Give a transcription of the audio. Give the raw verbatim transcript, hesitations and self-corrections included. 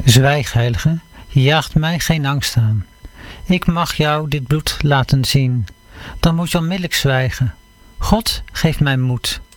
Zwijg, heilige, je jaagt mij geen angst aan. Ik mag jou dit bloed laten zien. Dan moet je onmiddellijk zwijgen. God geeft mij moed.